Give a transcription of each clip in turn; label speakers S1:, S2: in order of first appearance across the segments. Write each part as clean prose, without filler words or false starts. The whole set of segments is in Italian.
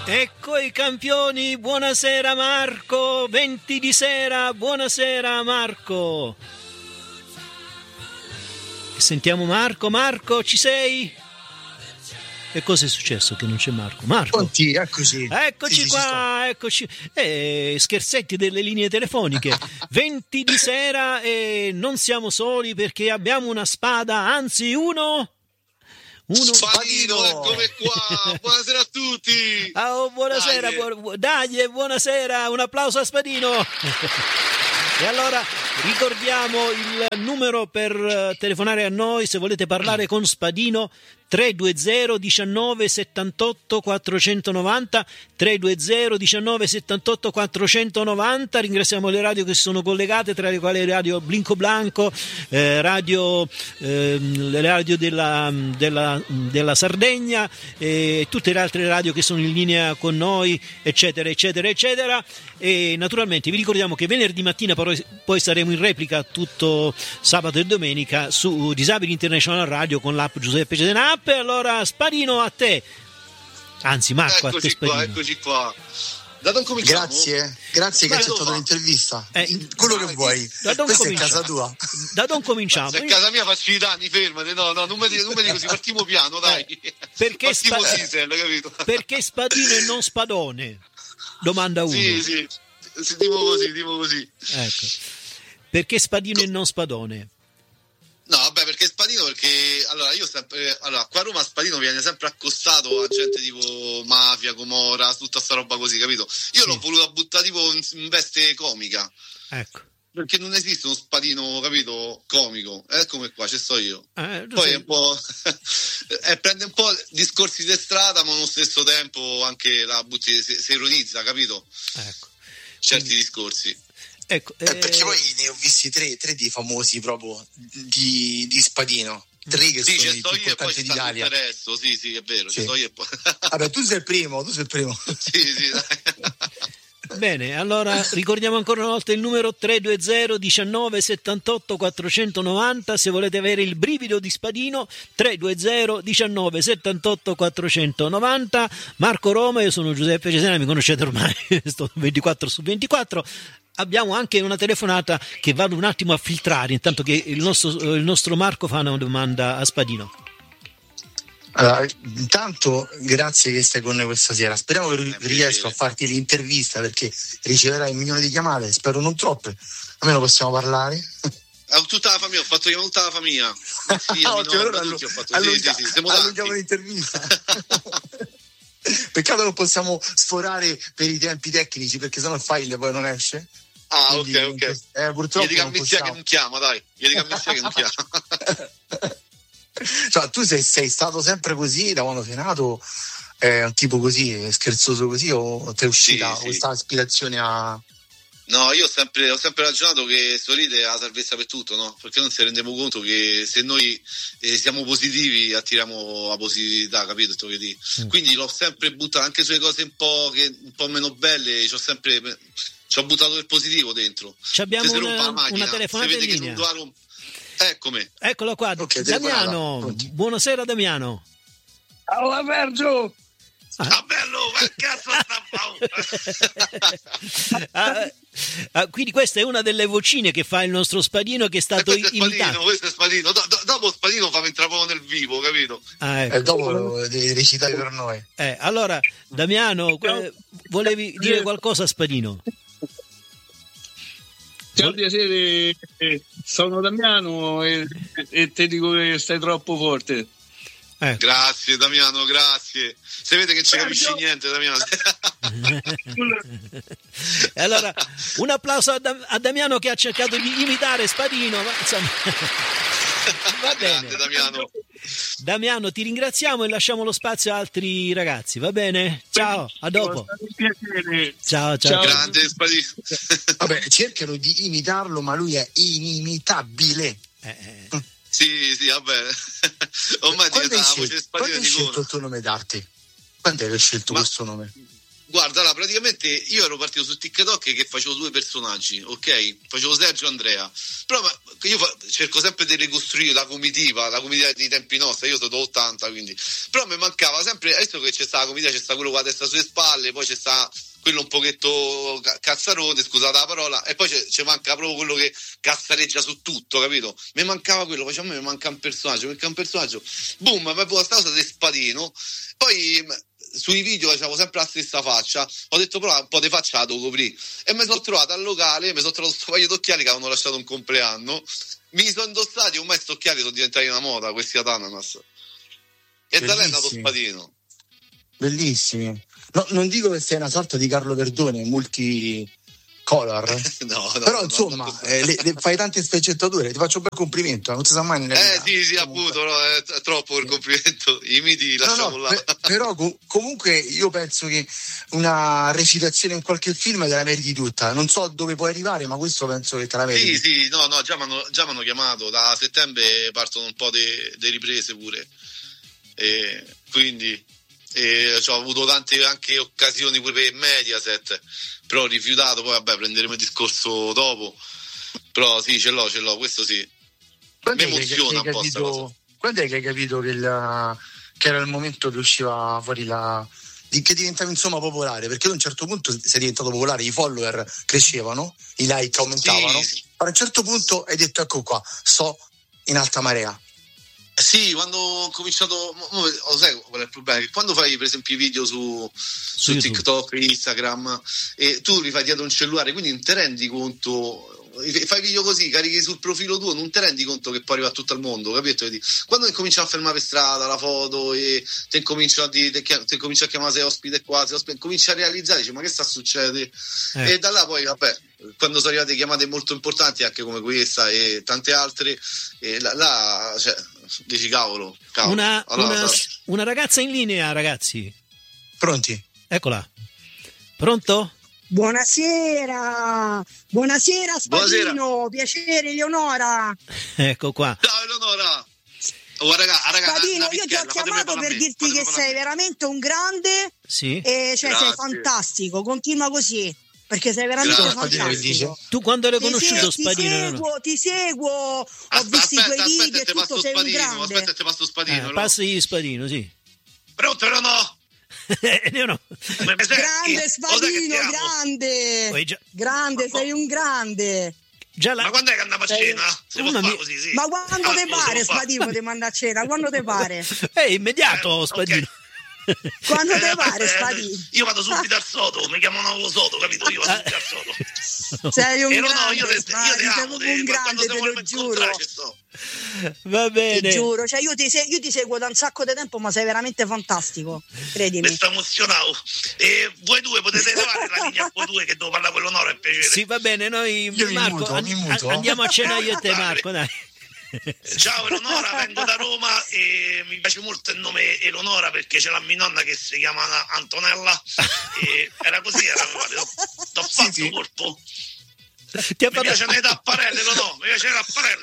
S1: Ecco i campioni, buonasera Marco, 20 di sera, buonasera Marco. Sentiamo Marco, ci sei? E cosa è successo che non c'è Marco? Marco?
S2: Pronti, eccoci.
S1: Eccoci sì, qua, eccoci. Scherzetti delle linee telefoniche. 20 di sera e non siamo soli perché abbiamo una spada, anzi uno...
S3: Spadino, eccomi qua, buonasera a tutti.
S1: Oh, buonasera, buonasera, un applauso a Spadino. E allora ricordiamo il numero per telefonare a noi se volete parlare con Spadino: 320 19 78 490, 320 19 78 490. Ringraziamo le radio che si sono collegate, tra le quali Radio Blinco Blanco, le radio della Sardegna e tutte le altre radio che sono in linea con noi, eccetera eccetera eccetera. E naturalmente vi ricordiamo che venerdì mattina poi saremo in replica tutto sabato e domenica su Disabili International Radio con l'app Giuseppe Cedena. E allora Spadino, a te, anzi Marco,
S3: eccoci
S1: a te Spadino.
S3: Eccoci qua. Da dove cominciamo?
S2: Grazie che hai accettato l'intervista. Quello che vuoi. Questa è casa tua.
S1: Da dove cominciamo?
S3: Se è casa mia faccio i danni, fermati. No, non mi dico così, partiamo piano, dai.
S1: Perché
S3: capito?
S1: Perché Spadino e non Spadone? Domanda uno.
S3: Sì, tipo così.
S1: Ecco. Perché Spadino e non Spadone?
S3: No, vabbè, perché Spadino, qua a Roma Spadino viene sempre accostato a gente tipo mafia, Comora, tutta sta roba così, capito? Io l'ho voluta buttare tipo in veste comica.
S1: Ecco.
S3: Perché non esiste uno Spadino, capito, comico. Eccomi qua, ci sto io. Poi è un po' prende un po' discorsi di strada, ma allo stesso tempo anche la butti, si ironizza, capito?
S1: Ecco.
S3: Certi discorsi.
S2: Ecco, perché poi ne ho visti tre di famosi proprio di Spadino. Tre che sono i più importanti d'Italia.
S3: Sì, è vero.
S2: Sì.
S3: Io e poi...
S2: Vabbè, tu sei il primo.
S3: Sì, dai.
S1: Bene, allora ricordiamo ancora una volta il numero: 320 19 78 490. Se volete avere il brivido di Spadino, 320 19 78 490. Marco Roma, io sono Giuseppe Cesena, mi conoscete ormai, sto 24/24. Abbiamo anche una telefonata che vado un attimo a filtrare, intanto che il nostro Marco fa una domanda a Spadino.
S2: Allora, intanto grazie che stai con noi questa sera. Speriamo che riesco a farti l'intervista, perché riceverai 1 milione di chiamate, spero non troppe, almeno possiamo parlare.
S3: Tutta la famiglia, ho fatto chiamare tutta la famiglia.
S2: Allunghiamo l'intervista. Peccato non possiamo sforare per i tempi tecnici, perché sennò il file poi non esce.
S3: Quindi, ok.
S2: Purtroppo
S3: gli dica a Messia che non chiama, dai. Gli dica a Messia che non chiama.
S2: Cioè, tu sei stato sempre così da quando sei nato, un tipo così, scherzoso così, o ti è uscita questa aspirazione a...
S3: No, io ho sempre ragionato che sorride è la salvezza per tutto, no? Perché non ci rendiamo conto che se noi siamo positivi attiriamo la positività, capito? Quindi l'ho sempre buttato anche sulle cose un po' meno belle, ci ho buttato del positivo dentro.
S1: Abbiamo una telefonata in linea.
S3: Eccomi.
S1: Eccolo qua, okay, Damiano. Buonasera Damiano.
S4: Ciao Sergio.
S3: Bello,
S1: quindi questa è una delle vocine che fa il nostro Spadino, che è stato imitato.
S3: Questo è Spadino. Dopo Spadino fa entrare proprio nel vivo, capito?
S2: Ecco. Dopo devi recitare per noi.
S1: Allora, Damiano, volevi dire qualcosa a Spadino?
S4: Ciao, piacere, sono Damiano e ti dico che stai troppo forte.
S3: Grazie Damiano, grazie. Se vede che non ci capisci niente, Damiano.
S1: Allora, un applauso a Damiano che ha cercato di imitare Spadino, ma insomma va bene.
S3: Grande,
S1: Damiano, ti ringraziamo e lasciamo lo spazio a altri ragazzi, va bene? Ciao, a dopo. Ciao.
S3: Grande Spadino.
S2: Vabbè, cercano di imitarlo, ma lui è inimitabile.
S3: Sì, vabbè. Ormai diventa la voce Spadino di
S2: scelto il tuo nome d'arte? Quando hai scelto questo nome?
S3: Guarda, allora, praticamente io ero partito su TikTok che facevo 2 personaggi, ok? Facevo Sergio e Andrea. Però cerco sempre di ricostruire la comitiva di tempi nostri. Io sono 80, quindi però mi mancava sempre, adesso che c'è sta la comitiva, c'è sta quello con la testa sulle spalle, poi c'è sta quello un pochetto cazzarone, scusate la parola, e poi ci manca proprio quello che cazzareggia su tutto, capito? Mi mancava quello, poi a me mi manca un personaggio, boom, ma poi sta cosa di Spadino. Poi sui video avevo sempre la stessa faccia, ho detto però un po' di faccia la devo coprire, e mi sono trovato al locale, mi sono trovato questo paio d'occhiali che avevano lasciato un compleanno, mi sono indossati, ormai sti occhiali sono diventati una moda, questi ad ananas, e da lei è nato Spadino.
S2: Bellissimi. No, non dico che sei una sorta di Carlo Verdone multicolor,
S3: no,
S2: però insomma fai tante sfaccettature, ti faccio un bel complimento, non si sa mai nella vita.
S3: Sì, appunto, no, è troppo il complimento, i miti lasciamo là.
S2: Però comunque io penso che una recitazione in qualche film te la meriti tutta, non so dove puoi arrivare, ma questo penso che te la meriti.
S3: Sì, no, già mi hanno chiamato, da settembre partono un po' di riprese pure, e quindi ho avuto tante anche occasioni pure per Mediaset, però ho rifiutato, poi vabbè prenderemo il discorso dopo, però sì, ce l'ho, questo sì. Mi emoziona un po' sta cosa.
S2: Quando è che hai capito che era il momento che usciva fuori che diventavi insomma popolare? Perché a un certo punto sei diventato popolare, i follower crescevano, i like aumentavano,
S3: sì.
S2: A un certo punto hai detto ecco qua, sto in alta marea.
S3: Sì, quando ho cominciato, lo sai qual è il problema? Che quando fai per esempio i video su TikTok, Instagram, e tu li fai dietro un cellulare, quindi non ti rendi conto, fai video così, carichi sul profilo tuo, non ti rendi conto che poi arriva a tutto il mondo, capito? Quando cominciano a fermare per strada la foto e ti cominci a chiamare sei ospite qua, cominci a realizzare, dici ma che sta succedendo? E da là poi vabbè, quando sono arrivate chiamate molto importanti anche come questa e tante altre, e là cioè, dici cavolo.
S1: Una ragazza in linea, ragazzi.
S2: Pronti?
S1: Eccola. Pronto?
S5: Buonasera Spadino. Buonasera. Piacere, Eleonora.
S1: Ecco qua.
S3: Ciao Eleonora. Raga,
S5: Spadino, io ti ho chiamato per dirti che sei veramente un grande,
S1: sì.
S5: E sei fantastico, continua così, perché sei veramente fantastico.
S1: Tu quando l'hai conosciuto Spadino?
S5: Ti seguo, ho visto i tuoi video e tutto, sei un grande.
S3: Aspetta, ti passo Spadino.
S1: Passi Spadino, sì.
S3: Pronto o no?
S1: No.
S5: Grande Spadino, grande, sei un grande.
S3: Ma quando è che andiamo a cena? Se può fare così, sì.
S5: Ma quando te pare Spadino ti manda a cena? Quando te pare?
S1: È immediato Spadino.
S3: Okay.
S5: Quando te pare Spadino?
S3: Io vado subito al sodo, mi chiamano Sodo, capito? Io vado subito al sodo.
S5: Sei un grande,
S3: io
S5: ti amo, un grande, te lo giuro.
S1: Va bene.
S5: Ti giuro, cioè io ti seguo da un sacco di tempo, ma sei veramente fantastico, credimi.
S3: Mi sto emozionato. E voi due potete levare la linea, voi due che devo parlare con l'onore, è piacere.
S1: Sì, va bene, noi Marco
S2: mi muto.
S1: Andiamo a cena io e te, Marco, dai.
S3: Ciao Eleonora, vengo da Roma e mi piace molto il nome Eleonora perché c'è la mia nonna che si chiama Antonella e era così, t'ho fatto colpo. Mi piacciono le tapparelle, no? Mi piacciono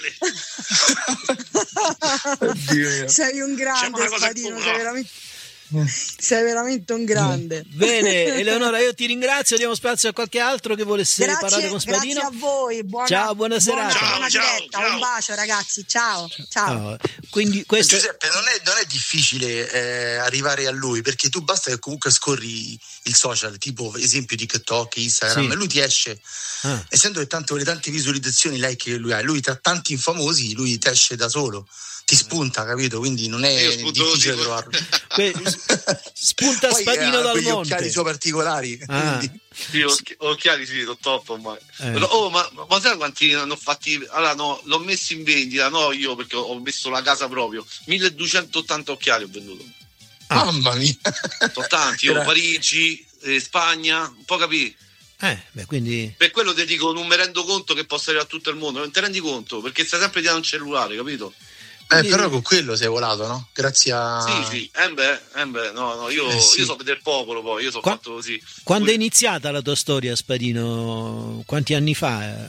S3: le tapparelle.
S5: Sei un grande Spadino, sei veramente un grande.
S1: Bene, Eleonora, io ti ringrazio, diamo spazio a qualche altro che volesse parlare con Spadino.
S5: Grazie a voi,
S1: ciao, buona serata.
S3: Ciao.
S5: Un bacio ragazzi, ciao.
S1: Quindi questo...
S2: Giuseppe, non è difficile arrivare a lui, perché tu basta che comunque scorri il social, tipo esempio TikTok, Instagram, e lui ti esce. Essendo che tanto le tante visualizzazioni like che lui tra tanti infamosi, lui ti esce da solo, ti spunta, capito? Quindi non è difficile trovarlo.
S1: Spunta
S2: poi,
S1: Spadino dal monte.
S2: Occhiali suoi particolari.
S3: Sì, occhiali sì, sono top ormai. Ma sai quanti ne hanno fatti? Allora no, l'ho messo in vendita, no io perché ho messo la casa proprio. 1280 occhiali ho venduto.
S2: Mamma mia.
S3: Sono tanti, Parigi, Spagna, un po' capì.
S1: Quindi...
S3: Per quello ti dico, non mi rendo conto che possa arrivare a tutto il mondo, non ti rendi conto, perché stai sempre dietro un cellulare, capito?
S2: Però con quello sei volato, no? Grazie a...
S3: Sì, no, io so del popolo, poi, io so fatto così.
S1: Quando è iniziata la tua storia, Spadino? Quanti anni fa?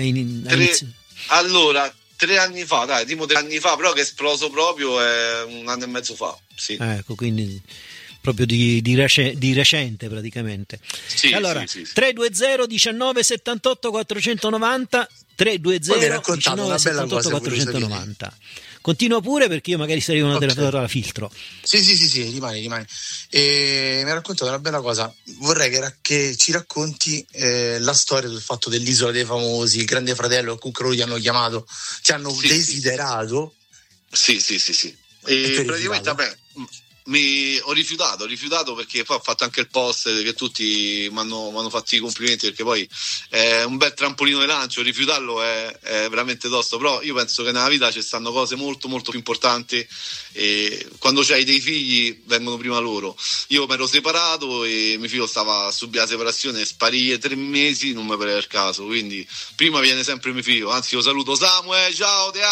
S3: Allora, 3 anni fa, dai, tipo 3 anni fa, però che è esploso proprio è 1 anno e mezzo fa, sì.
S1: Ecco, quindi proprio di recente praticamente.
S3: Sì,
S1: allora,
S3: sì.
S1: 320 19 78 490 320 19 78 490. Continua pure, perché io magari sarei una telefonata alla filtro.
S2: Sì, rimani. E mi ha raccontato una bella cosa. Vorrei che ci racconti la storia del fatto dell'Isola dei Famosi, il Grande Fratello, comunque loro ti hanno chiamato, ti hanno desiderato.
S3: Sì. E praticamente, vabbè, ho rifiutato perché poi ho fatto anche il post che tutti mi hanno fatto i complimenti, perché poi è un bel trampolino di lancio. Rifiutarlo è veramente tosto, però io penso che nella vita ci stanno cose molto molto più importanti, e quando c'hai dei figli vengono prima loro. Io mi ero separato e mio figlio stava subito la separazione, sparì 3 mesi, non mi pareva il caso, quindi prima viene sempre mio figlio. Anzi, io saluto Samuel, ciao, te amo.